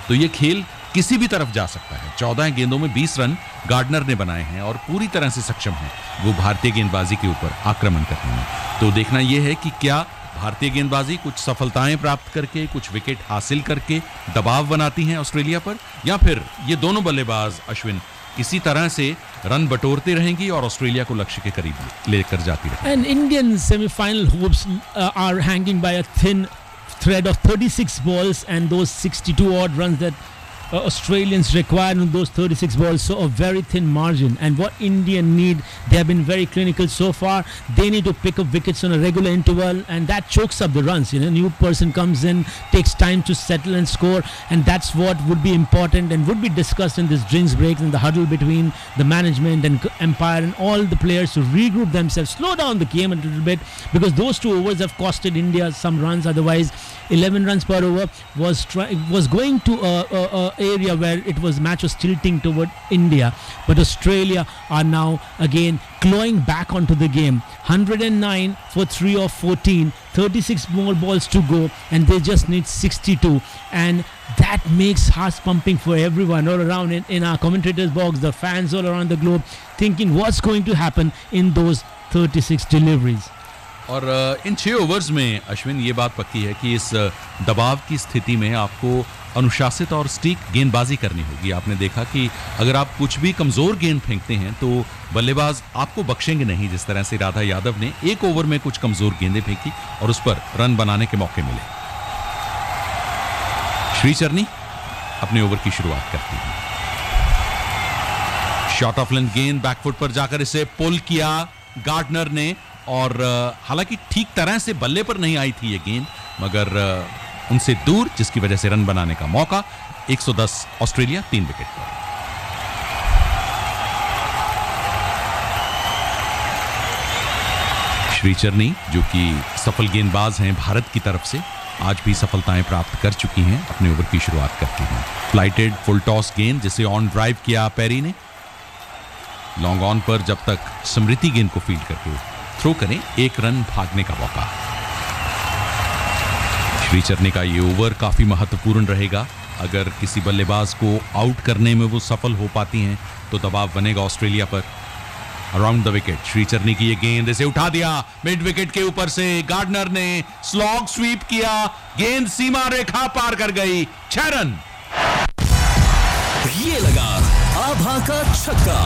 तो ये खेल किसी भी तरफ जा सकता है। 14 गेंदों में 20 रन गार्डनर ने बनाए हैं और पूरी तरह से सक्षम है वो भारतीय गेंदबाजी के ऊपर आक्रमण करने में। तो देखना यह है कि क्या भारतीय गेंदबाजी कुछ सफलताएं प्राप्त करके, कुछ विकेट हासिल करके दबाव बनाती हैं ऑस्ट्रेलिया पर, या फिर ये दोनों बल्लेबाज अश्विन इसी तरह से रन बटोरते रहेंगी और ऑस्ट्रेलिया को लक्ष्य के करीब लेकर जाती रहेंगी। And Indian semi-final hopes are hanging by a thin thread of 36 balls and those 62 odd runs that Australians require on those 36 balls, so a very thin margin. And what India need, they have been very clinical so far. They need to pick up wickets on a regular interval, and that chokes up the runs. You know, new person comes in, takes time to settle and score, and that's what would be important and would be discussed in this drinks break and the huddle between the management and umpire and all the players to regroup themselves, slow down the game a little bit, because those 2 overs have costed India some runs. Otherwise, 11 runs per over was going to a area where it was match was tilting toward India, but Australia are now again clawing back onto the game. 109 for 3 of 14, 36 more balls to go, and they just need 62, and that makes hearts pumping for everyone all around in our commentators box, the fans all around the globe, thinking what's going to happen in those 36 deliveries. और इन 6 overs में अश्विन ये बात पक्की है कि इस दबाव की स्थिति में आपको अनुशासित और सटीक गेंदबाजी करनी होगी। आपने देखा कि अगर आप कुछ भी कमजोर गेंद फेंकते हैं तो बल्लेबाज आपको बख्शेंगे नहीं। जिस तरह से राधा यादव ने 1 ओवर में कुछ कमजोर गेंदें फेंकी और उस पर रन बनाने के मौके मिले। श्रीचरनी अपने ओवर की शुरुआत करती है। शॉट ऑफ लेंथ गेंद बैकफुट पर जाकर इसे पुल किया गार्डनर ने, और हालांकि ठीक तरह से बल्ले पर नहीं आई थी ये गेंद, मगर उनसे दूर, जिसकी वजह से रन बनाने का मौका। 110 ऑस्ट्रेलिया 3 विकेट पर। श्रीचरनी जो कि सफल गेंदबाज हैं भारत की तरफ से, आज भी सफलताएं प्राप्त कर चुकी हैं, अपने ओवर की शुरुआत करती हैं। फ्लाइटेड फुल टॉस गेंद जिसे ऑन ड्राइव किया पेरी ने। लॉन्ग ऑन पर जब तक स्मृति गेंद को फील्ड करके थ्रो करें, 1 रन भागने का मौका। श्रीचरनी का ये ओवर काफी महत्वपूर्ण रहेगा। अगर किसी बल्लेबाज को आउट करने में वो सफल हो पाती हैं तो दबाव बनेगा ऑस्ट्रेलिया पर। अराउंड द विकेट श्रीचरनी की ये गेंद, इसे उठा दिया मिड विकेट के ऊपर से। गार्डनर ने स्लॉग स्वीप किया, गेंद सीमा रेखा पार कर गई। 6 रन। ये लगा आभा का छक्का।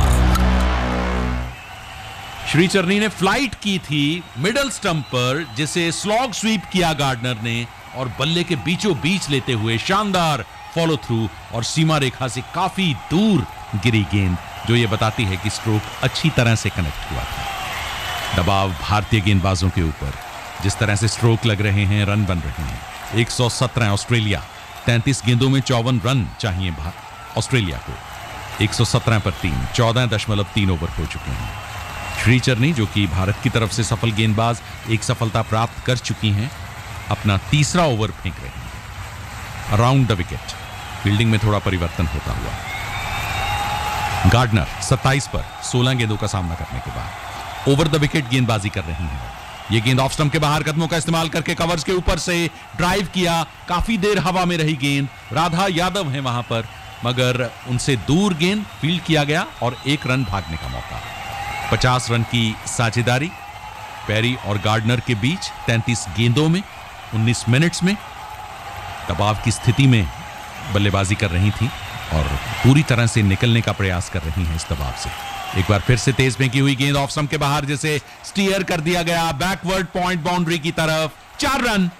श्रीचरनी ने फ्लाइट की थी मिडल स्टंप पर, जिसे स्लॉग स्वीप किया गार्डनर ने, और बल्ले के बीचों बीच लेते हुए शानदार फॉलो थ्रू और सीमा रेखा से काफी दूर गिरी गेंद, जो ये बताती है कि स्ट्रोक अच्छी तरह से कनेक्ट हुआ था। दबाव भारतीय गेंदबाजों के ऊपर, जिस तरह से स्ट्रोक लग रहे हैं, रन बन रहे हैं। 117 ऑस्ट्रेलिया, 33 गेंदों में 54 रन चाहिए ऑस्ट्रेलिया को। 117 पर 3, 14.3 ओवर हो चुके हैं। श्रीचरनी जो कि भारत की तरफ से सफल गेंदबाज, एक सफलता प्राप्त कर चुकी हैं, अपना तीसरा ओवर फेंक रहे हैं। अराउंड द विकेट फील्डिंग में थोड़ा परिवर्तन होता हुआ। गार्डनर 27 पर 16 गेंदों का सामना करने के बाद ओवर द विकेट गेंदबाजी कर रही हैं। ये गेंद ऑफ स्टंप के बाहर कदमों का इस्तेमाल करके कवर्स के ऊपर से ड्राइव किया, काफी देर हवा में रही गेंद। राधा यादव है वहां पर, मगर उनसे दूर गेंद फील्ड किया गया और 1 रन भागने का मौका। 50 रन की साझेदारी पेरी और गार्डनर के बीच 33 गेंदों में 19 मिनट्स में दबाव की स्थिति में बल्लेबाजी कर रही थी और पूरी तरह से निकलने का प्रयास कर रही हैं इस दबाव से। एक बार फिर से तेज फेंकी हुई गेंद ऑफ स्टंप के बाहर, जिसे स्टीयर कर दिया गया बैकवर्ड पॉइंट बाउंड्री की तरफ। 4 रन।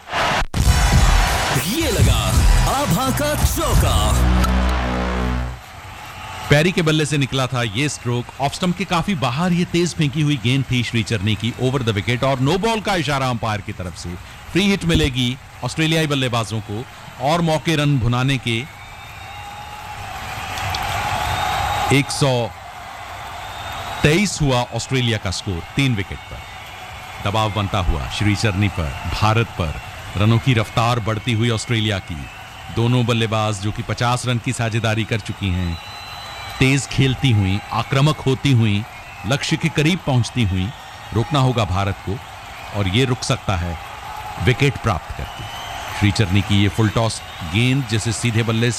ये लगा आभा का चौका। पेरी के बल्ले से निकला था ये स्ट्रोक। ऑफ स्टंप के काफी बाहर ये तेज फेंकी हुई गेंद थी श्रीचरनी की, ओवर द विकेट, और नो बॉल का इशारा अंपायर की तरफ से। फ्री हिट मिलेगी ऑस्ट्रेलियाई बल्लेबाजों को और मौके रन भुनाने के। 123 हुआ ऑस्ट्रेलिया का स्कोर 3 विकेट पर। दबाव बनता हुआ श्रीचरनी पर, भारत पर। रनों की रफ्तार बढ़ती हुई ऑस्ट्रेलिया की। दोनों बल्लेबाज जो कि 50 रन की साझेदारी कर चुकी हैं, तेज खेलती हुई, आक्रामक होती हुई, लक्ष्य के करीब पहुंचती हुई। रोकना होगा भारत को, और ये रुक सकता है विकेट प्राप्त करके। श्रीचरनी की ये फुल टॉस गेंद जिसे सीधे बल्ले